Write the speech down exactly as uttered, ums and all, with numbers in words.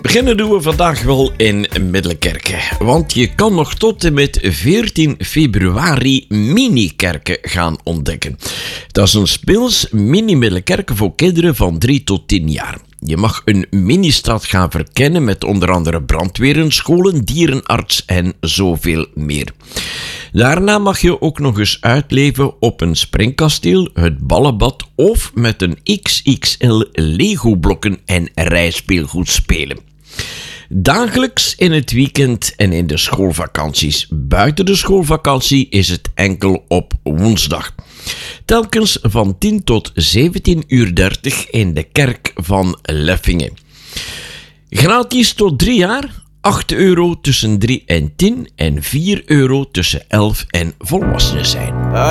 Beginnen doen we vandaag wel in Middelkerke, want je kan nog tot en met veertien februari mini-kerken gaan ontdekken. Dat is een speels mini-Middelkerke voor kinderen van drie tot tien jaar. Je mag een mini-stad gaan verkennen met onder andere brandweren, scholen, dierenarts en zoveel meer. Daarna mag je ook nog eens uitleven op een springkasteel, het ballenbad of met een X X L Lego-blokken en rijspeelgoed spelen. Dagelijks in het weekend en in de schoolvakanties. Buiten de schoolvakantie is het enkel op woensdag. Telkens van tien tot zeventien uur dertig in de kerk van Leffingen. Gratis tot drie jaar, acht euro tussen drie en tien en vier euro tussen elf en volwassenen zijn.